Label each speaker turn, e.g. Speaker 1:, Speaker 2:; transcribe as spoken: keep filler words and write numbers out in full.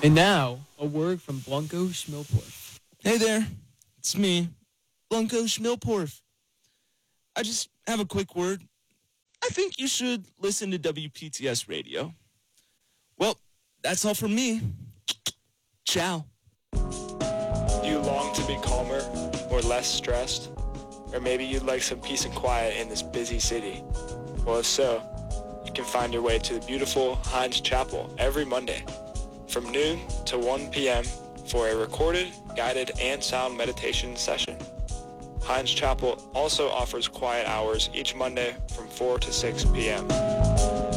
Speaker 1: And now, a word from Blanco Schmilporf.
Speaker 2: Hey there, it's me, Blanco Schmilporf. I just have a quick word. I think you should listen to W P T S Radio. Well, that's all from me. Ciao.
Speaker 3: Do you long to be calmer or less stressed? Or maybe you'd like some peace and quiet in this busy city? Well, if so, you can find your way to the beautiful Hines Chapel every Monday from noon to one p.m. for a recorded, guided, and sound meditation session. Hines Chapel also offers quiet hours each Monday from four to six p.m.